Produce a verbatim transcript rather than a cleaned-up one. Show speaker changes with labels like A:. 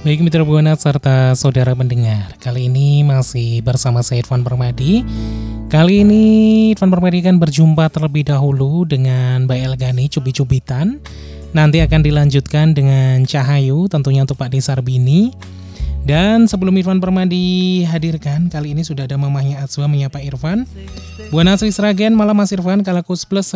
A: Baik mitra Buana serta saudara pendengar, kali ini masih bersama saya Irfan Permadi. Kali ini Irfan Permadi akan berjumpa terlebih dahulu dengan Mbak Elgani Cubit-Cubitan. Nanti akan dilanjutkan dengan Cahayu tentunya untuk Pak Desarbini. Dan sebelum Irfan Permadi hadirkan, kali ini sudah ada mamahnya Azwa menyapa Irfan. Buana Sri Sragen, malam Mas Irfan, Kalakus Plus